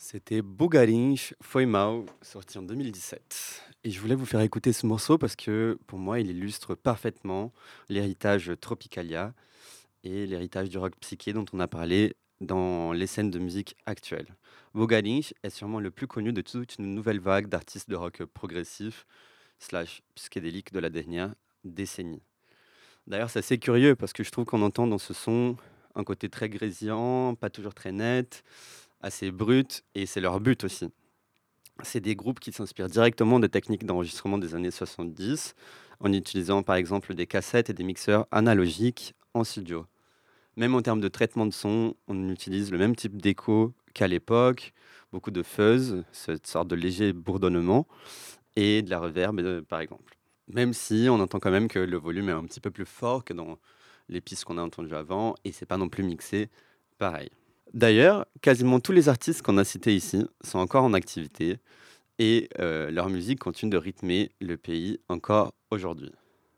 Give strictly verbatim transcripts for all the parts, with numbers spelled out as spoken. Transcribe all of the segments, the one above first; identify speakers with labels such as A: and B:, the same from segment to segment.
A: C'était Bugarins Foi Mal, sorti en deux mille dix-sept. Et je voulais vous faire écouter ce morceau parce que pour moi, il illustre parfaitement l'héritage Tropicalia et l'héritage du rock psyché dont on a parlé dans les scènes de musique actuelles. Bugarins est sûrement le plus connu de toute une nouvelle vague d'artistes de rock progressif slash psychédélique de la dernière décennie. D'ailleurs, c'est assez curieux parce que je trouve qu'on entend dans ce son un côté très grésillant, pas toujours très net, assez brut, et c'est leur but aussi. C'est des groupes qui s'inspirent directement des techniques d'enregistrement des années soixante-dix, en utilisant par exemple des cassettes et des mixeurs analogiques en studio. Même en termes de traitement de son, on utilise le même type d'écho qu'à l'époque, beaucoup de fuzz, cette sorte de léger bourdonnement, et de la reverb euh, par exemple. Même si on entend quand même que le volume est un petit peu plus fort que dans les pistes qu'on a entendues avant, et c'est pas non plus mixé pareil. D'ailleurs, quasiment tous les artistes qu'on a cités ici sont encore en activité et euh, leur musique continue de rythmer le pays encore aujourd'hui.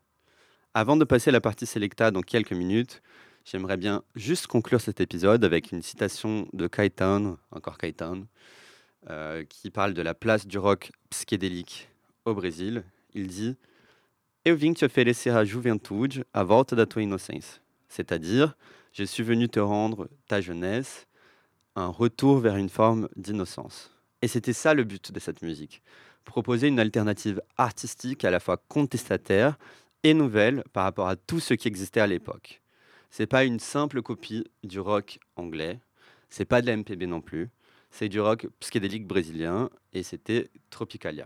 A: Avant de passer à la partie Selecta dans quelques minutes, j'aimerais bien juste conclure cet épisode avec une citation de Caetano, encore Caetano, euh, qui parle de la place du rock psychédélique au Brésil. Il dit Eu vim te oferecer a juventude, a volta da tua inocência. C'est-à-dire, je suis venu te rendre ta jeunesse, un retour vers une forme d'innocence. Et c'était ça le but de cette musique. Proposer une alternative artistique à la fois contestataire et nouvelle par rapport à tout ce qui existait à l'époque. C'est pas une simple copie du rock anglais, c'est pas de la M P B non plus, c'est du rock psychédélique brésilien et c'était Tropicalia.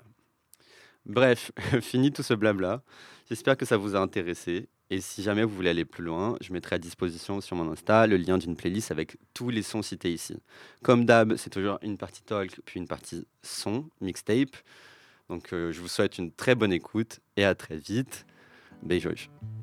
A: Bref, fini tout ce blabla. J'espère que ça vous a intéressé. Et si jamais vous voulez aller plus loin, je mettrai à disposition sur mon Insta le lien d'une playlist avec tous les sons cités ici. Comme d'hab, c'est toujours une partie talk, puis une partie son, mixtape. Donc euh, je vous souhaite une très bonne écoute et à très vite. Beijos.